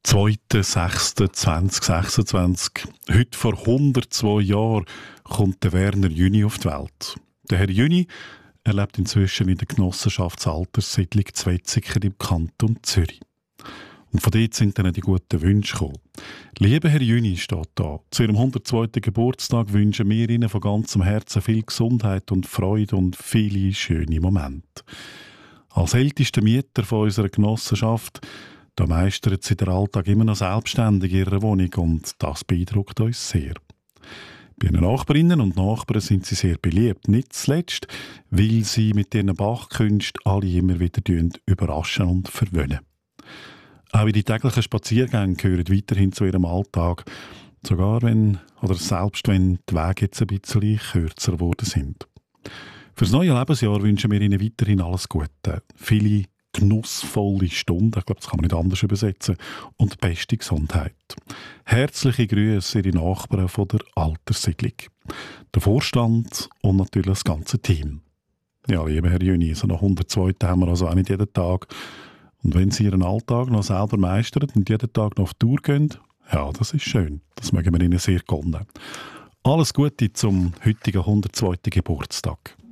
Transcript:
2.6.2026. Heute vor 102 Jahren kommt der Werner Jüni auf die Welt. Der Herr Jüni lebt inzwischen in der Genossenschaftsalterssiedlung Zwetzigen im Kanton Zürich. Und von dort sind dann die guten Wünsche gekommen. Lieber Herr Jüni, steht da, zu Ihrem 102. Geburtstag wünschen wir Ihnen von ganzem Herzen viel Gesundheit und Freude und viele schöne Momente. Als ältester Mieter von unserer Genossenschaft da meistern sie den Alltag immer noch selbstständig in ihrer Wohnung und das beeindruckt uns sehr. Bei ihren Nachbarinnen und Nachbarn sind sie sehr beliebt, nicht zuletzt, weil sie mit ihren Bachkünsten alle immer wieder überraschen und verwöhnen. Auch die täglichen Spaziergänge gehören weiterhin zu ihrem Alltag, sogar selbst wenn die Wege jetzt ein bisschen kürzer geworden sind. Für das neue Lebensjahr wünschen wir Ihnen weiterhin alles Gute, viele genussvolle Stunden, ich glaube, das kann man nicht anders übersetzen, und beste Gesundheit. Herzliche Grüße Ihre Nachbarn von der Alterssiedlung, der Vorstand und natürlich das ganze Team. Ja, lieber Herr Jüni, so nach 102 haben wir also auch nicht jeden Tag. Und wenn Sie Ihren Alltag noch selber meistern und jeden Tag noch auf Tour gehen, ja, das ist schön. Das mögen wir Ihnen sehr gönnen. Alles Gute zum heutigen 102. Geburtstag.